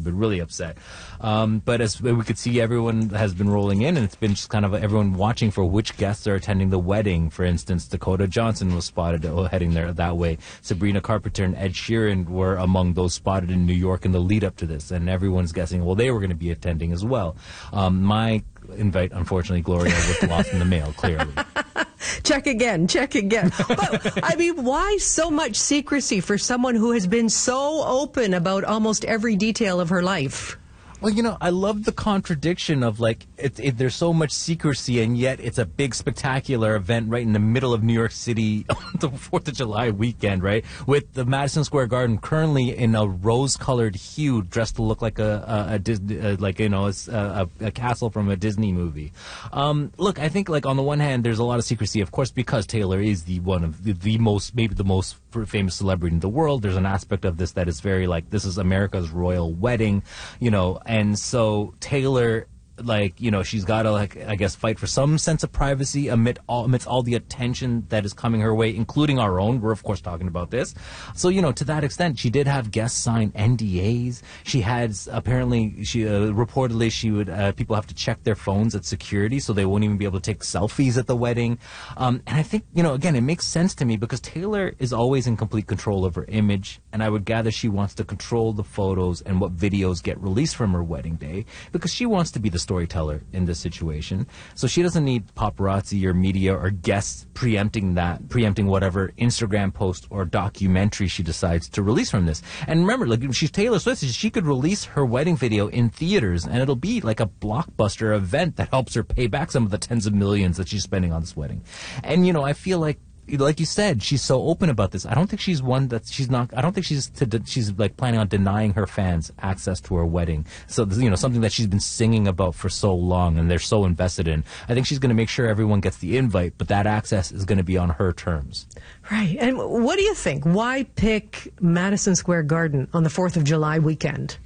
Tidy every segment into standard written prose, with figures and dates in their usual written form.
been really upset. But as we could see, everyone has been rolling in, and it's been just kind of everyone watching for which guests are attending the wedding. For instance, Dakota Johnson was spotted heading there that way. Sabrina Carpenter and Ed Sheeran were among those spotted in New York in the lead up to this, and everyone's guessing, well, they were going to be attending as well. My invite, unfortunately, Gloria, was lost in the mail, clearly. Check again. But, I mean, why so much secrecy for someone who has been so open about almost every detail of her life? Well, you know, I love the contradiction of, like, there's so much secrecy, and yet it's a big, spectacular event right in the middle of New York City on the 4th of July weekend, right? With the Madison Square Garden currently in a rose-colored hue, dressed to look like a castle from a Disney movie. Look, I think, like, on the one hand, there's a lot of secrecy, of course, because Taylor is one of the most, maybe the most famous celebrity in the world. There's an aspect of this that is very, like, this is America's royal wedding, you know, and so Taylor, like, you know, she's got to, like, I guess, fight for some sense of privacy amidst all the attention that is coming her way, including our own. We're, of course, talking about this. So, you know, to that extent, she did have guests sign NDAs. She had, apparently, reportedly, she would, people have to check their phones at security, so they won't even be able to take selfies at the wedding. And I think, you know, again, it makes sense to me because Taylor is always in complete control of her image, and I would gather she wants to control the photos and what videos get released from her wedding day because she wants to be the storyteller in this situation. So she doesn't need paparazzi or media or guests preempting whatever Instagram post or documentary she decides to release from this. And remember, like, she's Taylor Swift, she could release her wedding video in theaters and it'll be like a blockbuster event that helps her pay back some of the tens of millions that she's spending on this wedding. And, you know, I feel like you said, she's so open about this. I don't think she's one that she's not. I don't think she's like planning on denying her fans access to her wedding. So, you know, something that she's been singing about for so long and they're so invested in. I think she's going to make sure everyone gets the invite, but that access is going to be on her terms. Right. And what do you think? Why pick Madison Square Garden on the 4th of July weekend?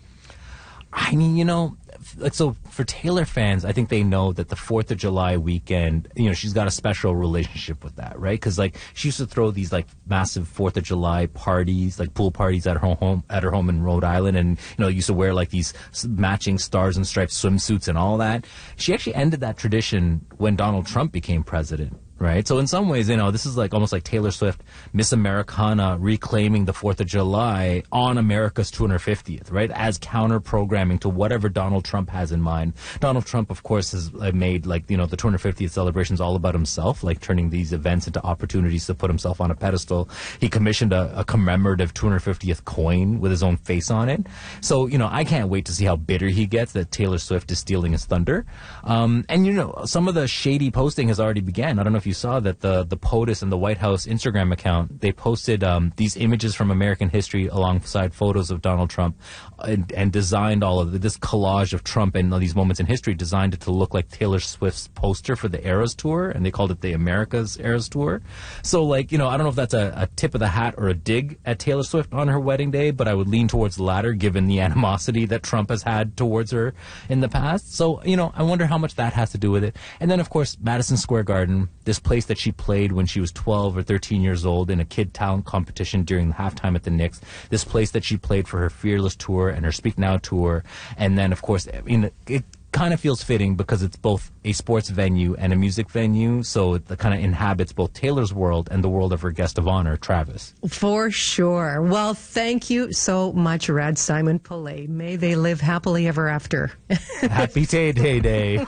I mean, you know, so for Taylor fans, I think they know that the 4th of July weekend, you know, she's got a special relationship with that, right? Because, like, she used to throw these, like, massive 4th of July parties, like pool parties at her home in Rhode Island, and, you know, used to wear, like, these matching stars and stripes swimsuits and all that. She actually ended that tradition when Donald Trump became president. Right. So in some ways, you know, this is like almost like Taylor Swift, Miss Americana, reclaiming the 4th of July on America's 250th, right, as counter programming to whatever Donald Trump has in mind. Donald Trump, of course, has made, like, you know, the 250th celebrations all about himself, like turning these events into opportunities to put himself on a pedestal. He commissioned a commemorative 250th coin with his own face on it. So, you know, I can't wait to see how bitter he gets that Taylor Swift is stealing his thunder. And, you know, some of the shady posting has already begun. I don't know if you saw that the POTUS and the White House Instagram account, they posted these images from American history alongside photos of Donald Trump and designed all of this collage of Trump and all these moments in history, designed it to look like Taylor Swift's poster for the Eras Tour, and they called it the America's Eras Tour. So, like, you know, I don't know if that's a tip of the hat or a dig at Taylor Swift on her wedding day, but I would lean towards the latter given the animosity that Trump has had towards her in the past. So, you know, I wonder how much that has to do with it. And then, of course, Madison Square Garden, this place that she played when she was 12 or 13 years old in a kid talent competition during the halftime at the Knicks, this place that she played for her Fearless tour and her Speak Now tour, and then, of course, I mean, it kind of feels fitting because it's both a sports venue and a music venue, so it kind of inhabits both Taylor's world and the world of her guest of honor, Travis. For sure. Well, thank you so much, Rad Simon Pillay. May they live happily ever after. Happy Day.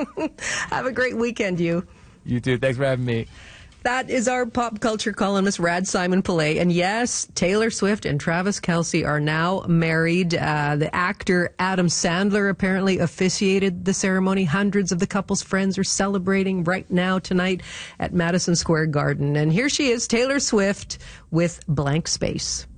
Have a great weekend, you. You too. Thanks for having me. That is our pop culture columnist, Rad Simon Pillay. And yes, Taylor Swift and Travis Kelce are now married. The actor Adam Sandler apparently officiated the ceremony. Hundreds of the couple's friends are celebrating right now tonight at Madison Square Garden. And here she is, Taylor Swift, with Blank Space.